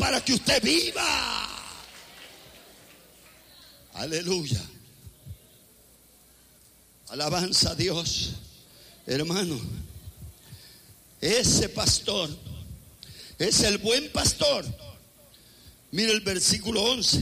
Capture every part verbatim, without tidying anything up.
para que usted viva. Aleluya. Alabanza a Dios. Hermano, ese pastor es el buen pastor. Mira el versículo once.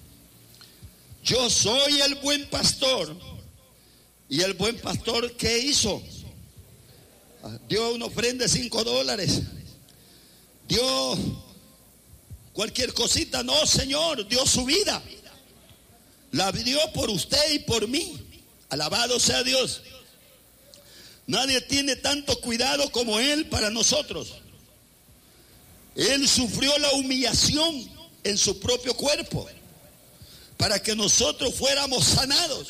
Yo soy el buen pastor. Y el buen pastor, ¿qué hizo? Dio una ofrenda de cinco dólares. Dio cualquier cosita. No, Señor, dio su vida. La dio por usted y por mí. Alabado sea Dios. Nadie tiene tanto cuidado como Él para nosotros. Él sufrió la humillación en su propio cuerpo para que nosotros fuéramos sanados.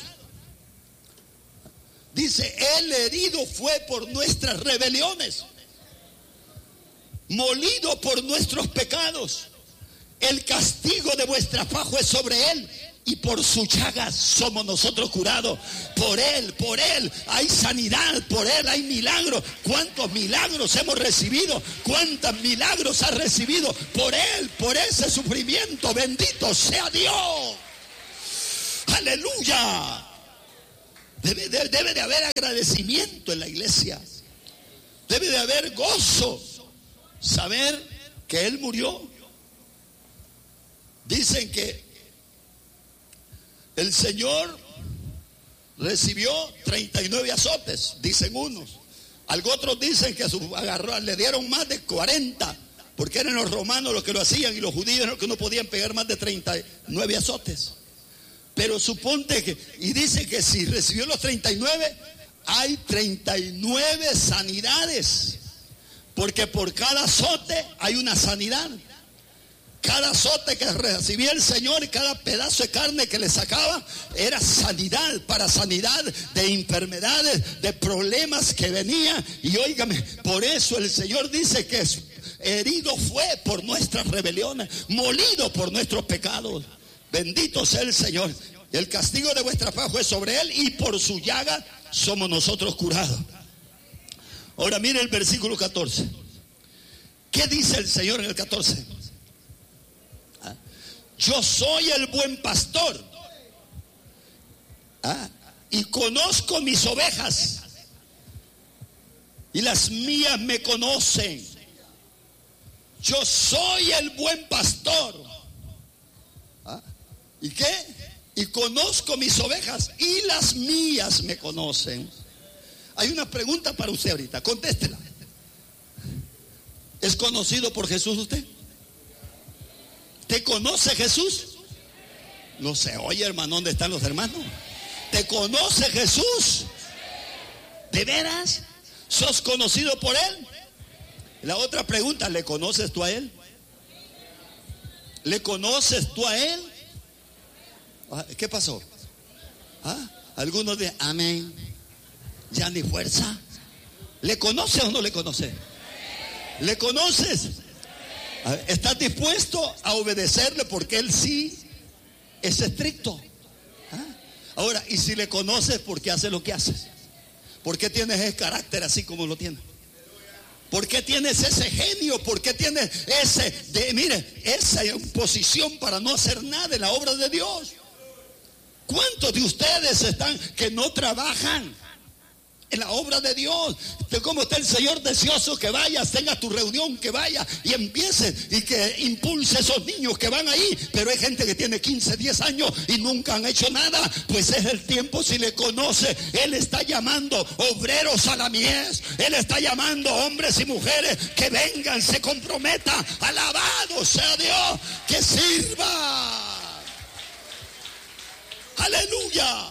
Dice, Él herido fue por nuestras rebeliones, molido por nuestros pecados. El castigo de vuestra paz fue sobre Él, y por sus llagas somos nosotros curados. Por Él, por Él hay sanidad, por Él hay milagros. ¿Cuántos milagros hemos recibido? ¿Cuántos milagros ha recibido? Por Él, por ese sufrimiento. Bendito sea Dios. Aleluya. Debe de, debe de haber agradecimiento en la iglesia. Debe de haber gozo. Saber que Él murió. Dicen que el Señor recibió treinta y nueve azotes, dicen unos. Algo otros dicen que su, agarró, le dieron más de cuarenta, porque eran los romanos los que lo hacían y los judíos los que no podían pegar más de treinta y nueve azotes. Pero suponte que, y dice que si recibió los treinta y nueve, hay treinta y nueve sanidades, porque por cada azote hay una sanidad. Cada azote que recibía el Señor y cada pedazo de carne que le sacaba era sanidad, para sanidad de enfermedades, de problemas que venían. Y óigame, por eso el Señor dice que herido fue por nuestras rebeliones, molido por nuestros pecados. Bendito sea el Señor. El castigo de vuestra paz fue sobre Él, y por su llaga somos nosotros curados. Ahora mire el versículo catorce. ¿Qué dice el Señor en el catorce? Yo soy el buen pastor, ¿ah? y conozco mis ovejas, y las mías me conocen. Yo soy el buen pastor, ¿ah? ¿y qué? Y conozco mis ovejas, y las mías me conocen. Hay una pregunta para usted ahorita, contéstela. ¿Es conocido por Jesús usted? ¿Te conoce Jesús? No se oye, hermano. ¿Dónde están los hermanos? ¿Te conoce Jesús? ¿De veras? ¿Sos conocido por Él? La otra pregunta, ¿le conoces tú a Él? ¿Le conoces tú a Él? ¿Qué pasó? ¿Ah? Algunos dicen, amén. Ya ni fuerza. ¿Le conoce o no le conoce? ¿Le conoces? ¿Estás dispuesto a obedecerle porque Él sí es estricto? ¿Ah? Ahora, y si le conoces, ¿por qué hace lo que haces? ¿Por qué tienes ese carácter así como lo tienes? ¿Por qué tienes ese genio? ¿Por qué tienes ese, de, mire, esa posición para no hacer nada en la obra de Dios? ¿Cuántos de ustedes están que no trabajan en la obra de Dios? Como está el Señor deseoso que vayas, tenga tu reunión, que vaya y empiece y que impulse a esos niños que van ahí. Pero hay gente que tiene quince, diez años y nunca han hecho nada. Pues es el tiempo, si le conoce. Él está llamando obreros a la mies. Él está llamando hombres y mujeres que vengan, se comprometan. Alabado sea Dios, que sirva. Aleluya.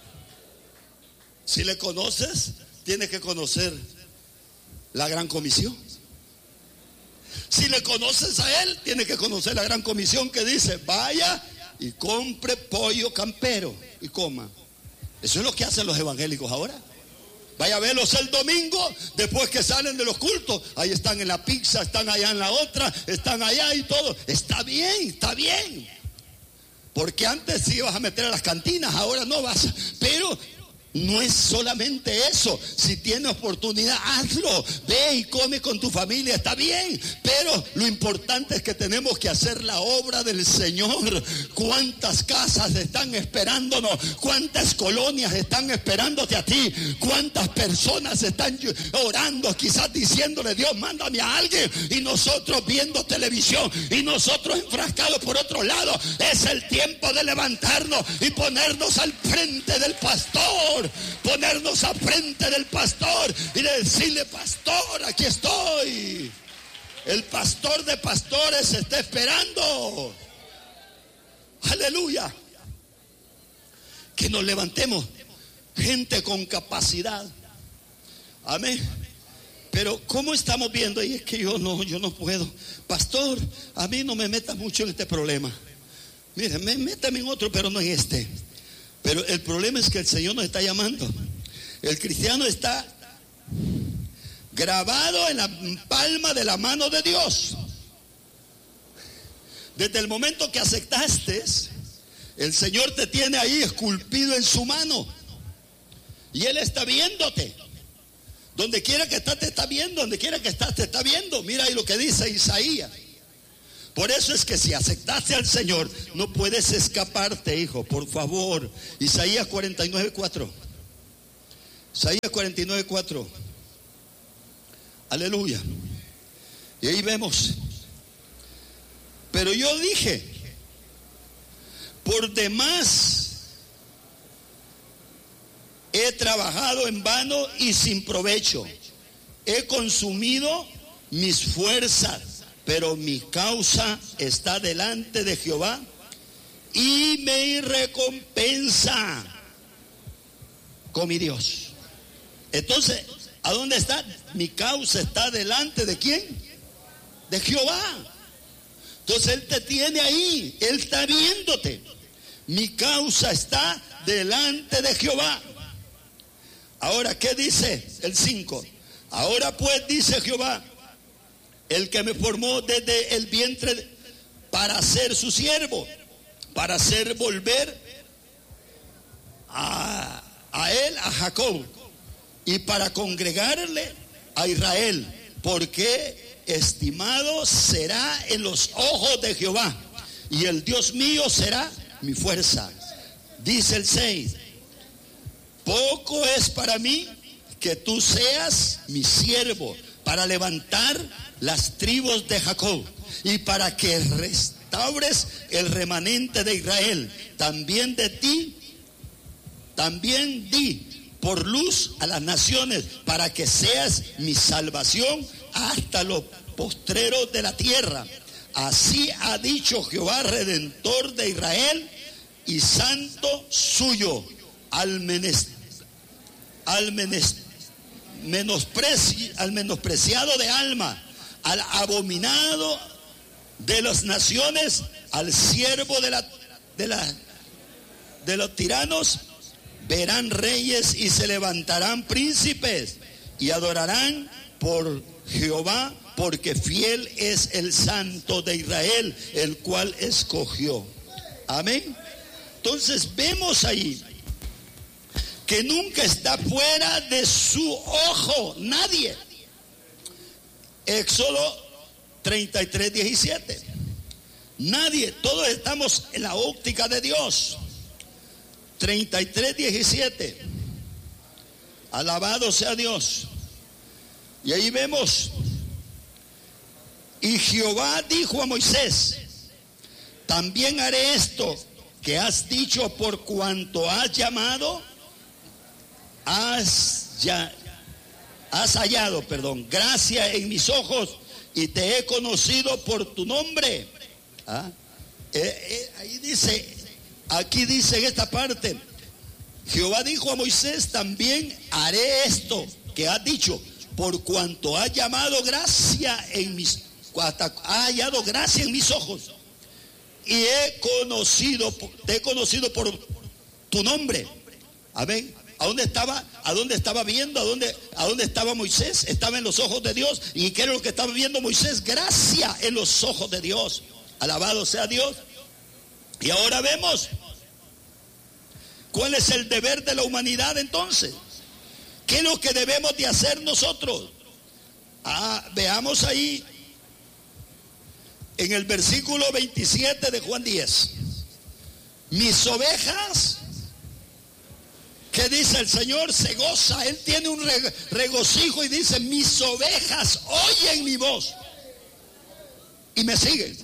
Si le conoces, tienes que conocer la gran comisión. Si le conoces a Él, tienes que conocer la gran comisión que dice, vaya y compre pollo campero y coma. Eso es lo que hacen los evangélicos ahora. Vaya a verlos el domingo, después que salen de los cultos, ahí están en la pizza, están allá en la otra, están allá y todo. Está bien, está bien. Porque antes sí ibas a meter a las cantinas, ahora no vas. Pero No es solamente eso. Si tienes oportunidad, hazlo. Ve y come con tu familia, está bien. Pero lo importante es que tenemos que hacer la obra del Señor. ¿Cuántas casas están esperándonos? ¿Cuántas colonias están esperándote a ti? ¿Cuántas personas están orando, quizás diciéndole: Dios, mándame a alguien? Y nosotros viendo televisión, y nosotros enfrascados por otro lado. Es el tiempo de levantarnos y ponernos al frente del pastor. Ponernos al frente del pastor y decirle: pastor, aquí estoy. El pastor de pastores está esperando. Aleluya. Que nos levantemos, gente con capacidad. Amén. Pero ¿cómo estamos viendo? Y es que yo no, yo no puedo. Pastor, a mí no me meta mucho en este problema. Mire, métame en otro, pero no en este. Pero el problema es que el Señor nos está llamando. El cristiano está grabado en la palma de la mano de Dios. Desde el momento que aceptaste, el Señor te tiene ahí esculpido en su mano. Y Él está viéndote. Donde quiera que estás te está viendo. Donde quiera que estás te está viendo. Mira ahí lo que dice Isaías. Por eso es que si aceptaste al Señor, no puedes escaparte, hijo, por favor. Isaías cuarenta y nueve, cuatro. Isaías cuarenta y nueve, cuatro. Aleluya. Y ahí vemos. Pero yo dije: por demás he trabajado en vano y sin provecho. He consumido mis fuerzas. Pero mi causa está delante de Jehová y me recompensa con mi Dios. Entonces, ¿a dónde está? Mi causa está delante de ¿quién? De Jehová. Entonces Él te tiene ahí, Él está viéndote. Mi causa está delante de Jehová. Ahora, ¿qué dice el cinco? Ahora pues, dice Jehová, el que me formó desde el vientre para ser su siervo, para hacer volver a, a él, a Jacob, y para congregarle a Israel, porque estimado será en los ojos de Jehová, y el Dios mío será mi fuerza. Dice el seis: poco es para mí que tú seas mi siervo, para levantar las tribus de Jacob y para que restaures el remanente de Israel. También de ti, también di por luz a las naciones, para que seas mi salvación hasta los postreros de la tierra. Así ha dicho Jehová, Redentor de Israel y Santo suyo, al menes, al menes, menospreci, al menospreciado de alma, al abominado de las naciones, al siervo de la, de la, de los tiranos. Verán reyes y se levantarán príncipes y adorarán por Jehová, porque fiel es el Santo de Israel, el cual escogió. Amén. Entonces vemos ahí que nunca está fuera de su ojo nadie. Éxodo treinta y tres, diecisiete. Nadie, todos estamos en la óptica de Dios. treinta y tres, diecisiete. Alabado sea Dios. Y ahí vemos: y Jehová dijo a Moisés: también haré esto que has dicho, por cuanto has llamado, has ya has hallado, perdón, gracia en mis ojos, y te he conocido por tu nombre. ¿Ah? Eh, eh, ahí dice, aquí dice en esta parte: Jehová dijo a Moisés: también haré esto que has dicho, por cuanto has llamado gracia en mis, hasta ha hallado gracia en mis ojos, y he conocido, te he conocido por tu nombre. Amén. ¿A dónde estaba? ¿A dónde estaba viendo? ¿A dónde, a dónde estaba Moisés? Estaba en los ojos de Dios. ¿Y qué era lo que estaba viendo Moisés? Gracia en los ojos de Dios. Alabado sea Dios. Y ahora vemos ¿Cuál es el deber de la humanidad entonces? ¿Qué es lo que debemos de hacer nosotros? Ah, veamos ahí en el versículo veintisiete de Juan diez. Mis ovejas, ¿qué dice el Señor? Se goza, Él tiene un regocijo y dice, mis ovejas oyen mi voz y me siguen.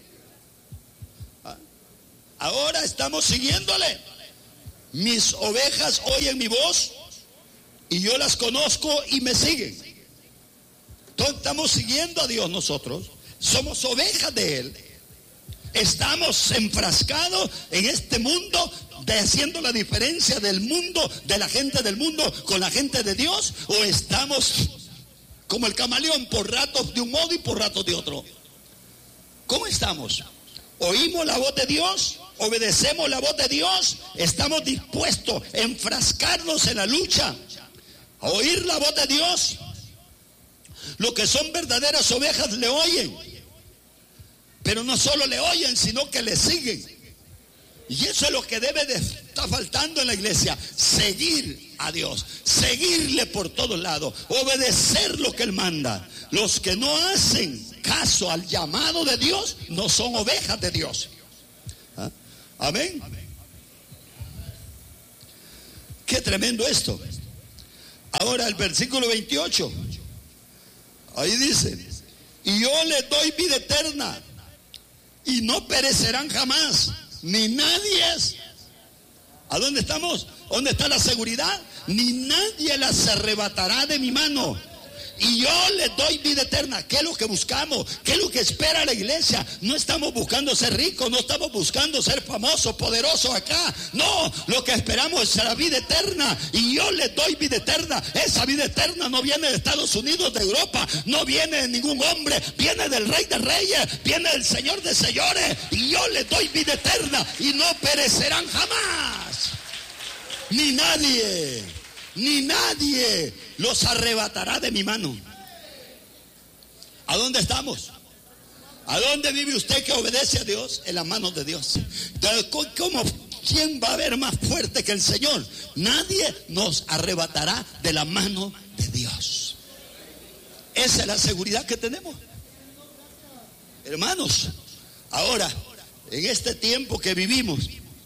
Ahora estamos siguiéndole. Mis ovejas oyen mi voz y yo las conozco y me siguen. Entonces estamos siguiendo a Dios nosotros. Somos ovejas de Él. Estamos enfrascados en este mundo, de haciendo la diferencia del mundo, de la gente del mundo con la gente de Dios, o estamos como el camaleón, por ratos de un modo y por ratos de otro. ¿Cómo estamos? ¿Oímos la voz de Dios? ¿Obedecemos la voz de Dios? ¿Estamos dispuestos a enfrascarnos en la lucha, a oír la voz de Dios? Los que son verdaderas ovejas le oyen. Pero no solo le oyen, sino que le siguen. Y eso es lo que debe de estar faltando en la iglesia. Seguir a Dios. Seguirle por todos lados. Obedecer lo que Él manda. Los que no hacen caso al llamado de Dios no son ovejas de Dios. ¿Ah? Amén. Qué tremendo esto. Ahora el versículo veintiocho. Ahí dice, y yo les doy vida eterna y no perecerán jamás, ni nadie es. ¿A dónde estamos? ¿Dónde está la seguridad? Ni nadie las arrebatará de mi mano. Y yo les doy vida eterna. ¿Qué es lo que buscamos? ¿Qué es lo que espera la iglesia? No estamos buscando ser ricos, no estamos buscando ser famosos, poderosos acá. No, lo que esperamos es la vida eterna. Y yo les doy vida eterna. Esa vida eterna no viene de Estados Unidos, de Europa, no viene de ningún hombre, viene del Rey de Reyes, viene del Señor de Señores. Y yo les doy vida eterna y no perecerán jamás. Ni nadie, ni nadie los arrebatará de mi mano. ¿A dónde estamos? ¿A dónde vive usted que obedece a Dios? En las manos de Dios. ¿Cómo? ¿Quién va a haber más fuerte que el Señor? Nadie nos arrebatará de la mano de Dios. Esa es la seguridad que tenemos, hermanos. Ahora, en este tiempo que vivimos,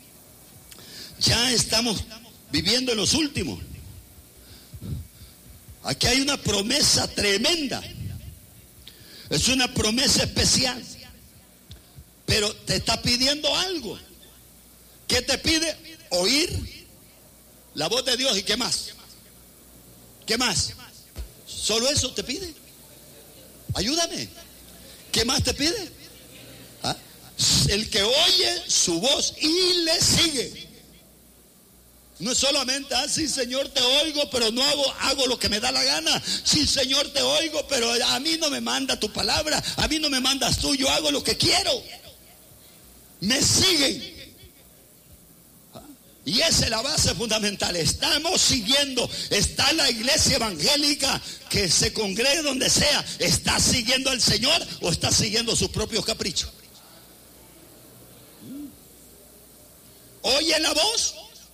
ya estamos viviendo en los últimos. Aquí hay una promesa tremenda. Es una promesa especial. Pero te está pidiendo algo. ¿Qué te pide? Oír la voz de Dios. ¿Y qué más? ¿Qué más? ¿Solo eso te pide? Ayúdame. ¿Qué más te pide? ¿Ah? El que oye su voz y le sigue. No es solamente, ah, sí, Señor, te oigo, pero no hago, hago lo que me da la gana. Sí, Señor, te oigo, pero a mí no me manda tu palabra, a mí no me mandas tú, yo hago lo que quiero. Me siguen. Y esa es la base fundamental. Estamos siguiendo. Está la iglesia evangélica que se congregue donde sea. ¿Está siguiendo al Señor o está siguiendo sus propios caprichos? ¿Oye la voz?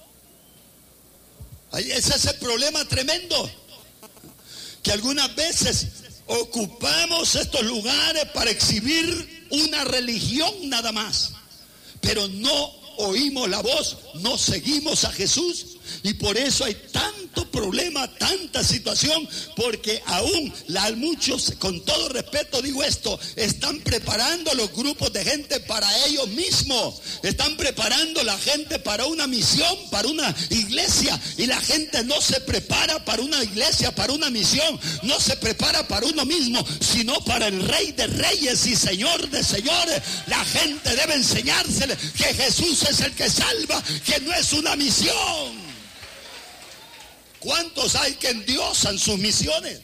Ese es el problema tremendo, que algunas veces ocupamos estos lugares para exhibir una religión nada más, pero no oímos la voz, no seguimos a Jesús, y por eso hay tanto problema, tanta situación, porque aún la, muchos, con todo respeto digo esto, están preparando los grupos de gente para ellos mismos, están preparando la gente para una misión, para una iglesia, y la gente no se prepara para una iglesia, para una misión, no se prepara para uno mismo, sino para el Rey de Reyes y Señor de Señores. La gente debe enseñársele que Jesús es el que salva, que no es una misión. ¿Cuántos hay que endiosan sus misiones?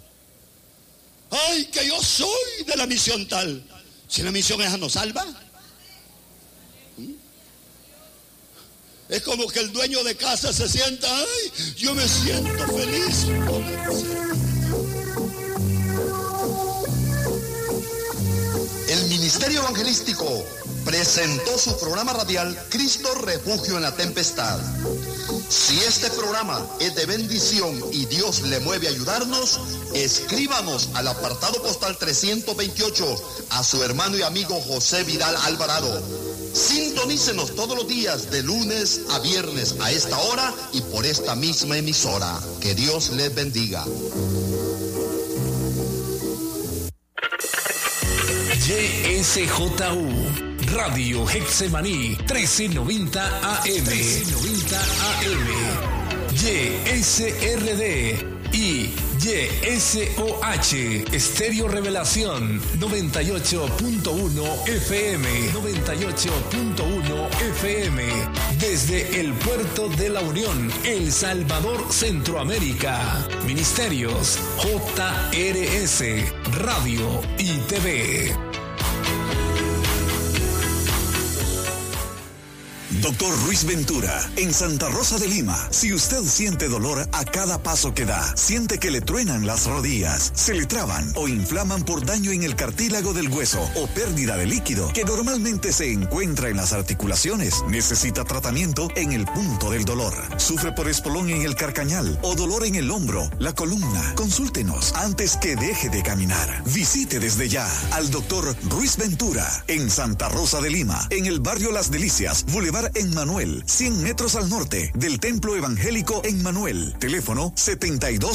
Ay, que yo soy de la misión tal. Si la misión esa no salva. ¿Mm? Es como que el dueño de casa se sienta, ay, yo me siento feliz. El Ministerio Evangelístico presentó su programa radial Cristo Refugio en la Tempestad. Si este programa es de bendición y Dios le mueve a ayudarnos, escríbanos al apartado postal trescientos veintiocho a su hermano y amigo José Vidal Alvarado. Sintonícenos todos los días de lunes a viernes a esta hora y por esta misma emisora. Que Dios les bendiga. Y S J U Radio Getsemaní trece noventa A M trece noventa A M Y S R D y Y S O H Estéreo Revelación noventa y ocho punto uno F M noventa y ocho punto uno F M desde el Puerto de la Unión, El Salvador, Centroamérica. Ministerios J R S Radio y T V. Doctor Ruiz Ventura, en Santa Rosa de Lima. Si usted siente dolor a cada paso que da, siente que le truenan las rodillas, se le traban o inflaman por daño en el cartílago del hueso o pérdida de líquido que normalmente se encuentra en las articulaciones, necesita tratamiento en el punto del dolor. Sufre por espolón en el carcañal o dolor en el hombro, la columna. Consúltenos antes que deje de caminar. Visite desde ya al doctor Ruiz Ventura en Santa Rosa de Lima, en el barrio Las Delicias, Boulevard en Manuel, cien metros al norte del Templo Evangélico en Manuel. Teléfono setenta y dos